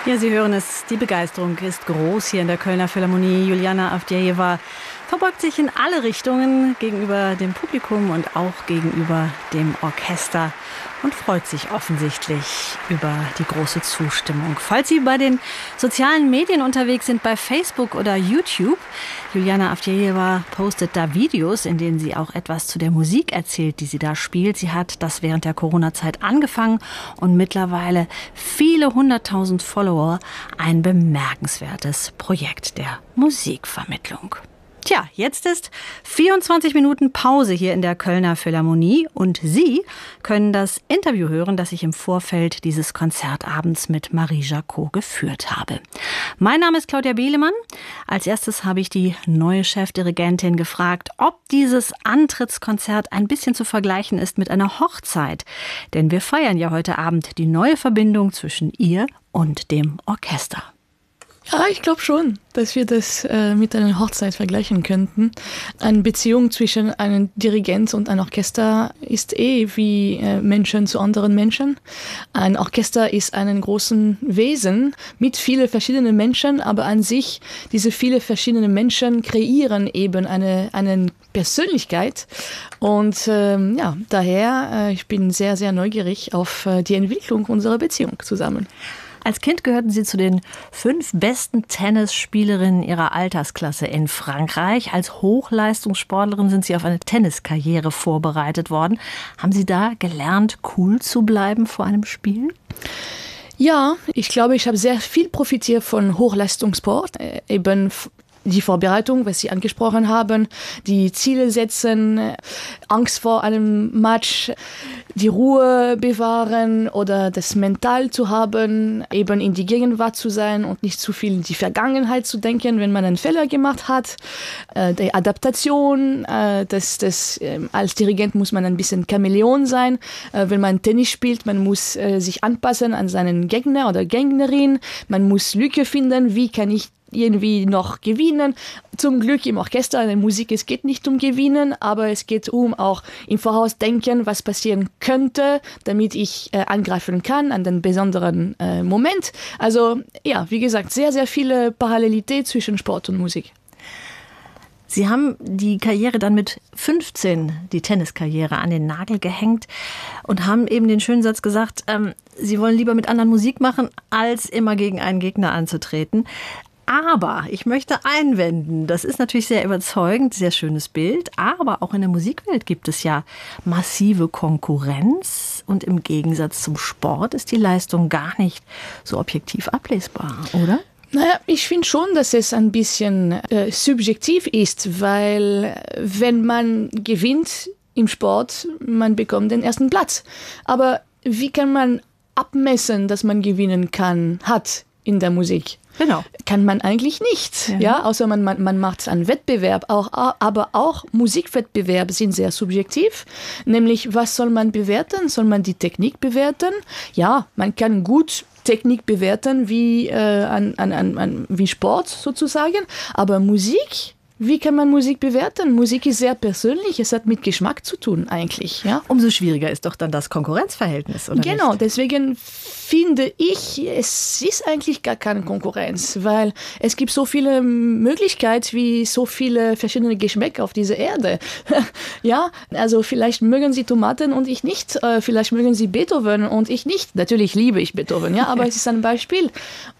Ja, Sie hören es, die Begeisterung ist groß hier in der Kölner Philharmonie. Juliana Avdejewa verbeugt sich in alle Richtungen gegenüber dem Publikum und auch gegenüber dem Orchester und freut sich offensichtlich über die große Zustimmung. Falls Sie bei den sozialen Medien unterwegs sind, bei Facebook oder YouTube, Juliana Avdejewa postet da Videos, in denen sie auch etwas zu der Musik erzählt, die sie da spielt. Sie hat das während der Corona-Zeit angefangen und mittlerweile viele 100.000 Follower. Ein bemerkenswertes Projekt der Musikvermittlung. Tja, jetzt ist 24 Minuten Pause hier in der Kölner Philharmonie und Sie können das Interview hören, das ich im Vorfeld dieses Konzertabends mit Marie Jacot geführt habe. Mein Name ist Claudia Behlemann. Als erstes habe ich die neue Chefdirigentin gefragt, ob dieses Antrittskonzert ein bisschen zu vergleichen ist mit einer Hochzeit. Denn wir feiern ja heute Abend die neue Verbindung zwischen ihr und dem Orchester. Ja, ich glaube schon, dass wir das mit einer Hochzeit vergleichen könnten. Eine Beziehung zwischen einem Dirigent und einem Orchester ist wie Menschen zu anderen Menschen. Ein Orchester ist ein großes Wesen mit vielen verschiedenen Menschen, aber an sich, diese vielen verschiedenen Menschen kreieren eben eine Persönlichkeit. Und daher, ich bin sehr, sehr neugierig auf die Entwicklung unserer Beziehung zusammen. Als Kind gehörten Sie zu den 5 besten Tennisspielerinnen Ihrer Altersklasse in Frankreich. Als Hochleistungssportlerin sind Sie auf eine Tenniskarriere vorbereitet worden. Haben Sie da gelernt, cool zu bleiben vor einem Spiel? Ja, ich glaube, ich habe sehr viel profitiert von Hochleistungssport, eben die Vorbereitung, was Sie angesprochen haben, die Ziele setzen, Angst vor einem Match, die Ruhe bewahren oder das Mental zu haben, eben in die Gegenwart zu sein und nicht zu viel in die Vergangenheit zu denken, wenn man einen Fehler gemacht hat. Die Adaptation, als Dirigent muss man ein bisschen Chamäleon sein. Wenn man Tennis spielt, man muss sich anpassen an seinen Gegner oder Gegnerin. Man muss Lücke finden, wie kann ich irgendwie noch gewinnen. Zum Glück im Orchester, in der Musik, es geht nicht um Gewinnen, aber es geht um auch im Voraus denken, was passieren könnte, damit ich angreifen kann an den besonderen Moment. Also ja, wie gesagt, sehr, sehr viele Parallelität zwischen Sport und Musik. Sie haben die Karriere dann mit 15, die Tenniskarriere, an den Nagel gehängt und haben eben den schönen Satz gesagt, Sie wollen lieber mit anderen Musik machen, als immer gegen einen Gegner anzutreten. Aber ich möchte einwenden, das ist natürlich sehr überzeugend, sehr schönes Bild, aber auch in der Musikwelt gibt es ja massive Konkurrenz und im Gegensatz zum Sport ist die Leistung gar nicht so objektiv ablesbar, oder? Naja, ich finde schon, dass es ein bisschen subjektiv ist, weil wenn man gewinnt im Sport, man bekommt den ersten Platz. Aber wie kann man abmessen, dass man gewinnen hat in der Musik? Genau. Kann man eigentlich nicht, ja? Außer man macht einen Wettbewerb, aber auch Musikwettbewerbe sind sehr subjektiv, nämlich was soll man bewerten? Soll man die Technik bewerten? Ja, man kann gut Technik bewerten wie Sport sozusagen, aber Musik, wie kann man Musik bewerten? Musik ist sehr persönlich, es hat mit Geschmack zu tun eigentlich. Ja? Umso schwieriger ist doch dann das Konkurrenzverhältnis, oder Genau, nicht? deswegen finde ich, es ist eigentlich gar keine Konkurrenz, weil es gibt so viele Möglichkeiten wie so viele verschiedene Geschmäcker auf dieser Erde. Ja, also vielleicht mögen Sie Tomaten und ich nicht, vielleicht mögen Sie Beethoven und ich nicht. Natürlich liebe ich Beethoven, ja, aber es ist ein Beispiel.